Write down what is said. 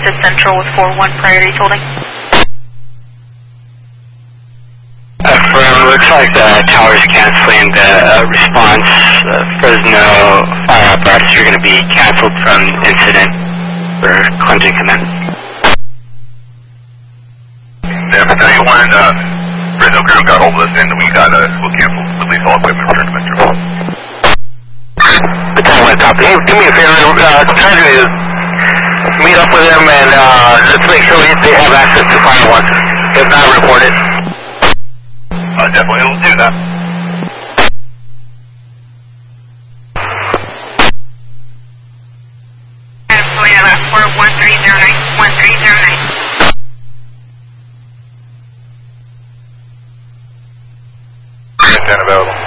to Central with 4-1 priority holding. Affirm, looks like the tower's canceling the response. Fresno fire apparatus are going to be canceled from incident for Clemson Command. Yeah, Battalion 1, Fresno ground got hold of us and we got, we'll cancel, release all equipment, return to Metro. Battalion 1, copy. Hey, do me a favor, try to meet up with them and let's make sure they have access to Fire 1. If not, report it. Definitely will do that. We have a 41309. Available.